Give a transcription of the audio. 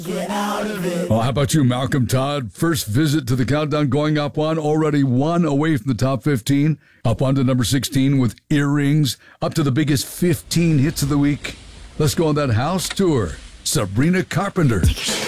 Well, how about you, Malcolm Todd? First visit to the countdown going up one, already one away from the top 15, up onto number 16 with Earrings, up to the biggest 15 hits of the week. Let's go on that house tour. Sabrina Carpenter. Take a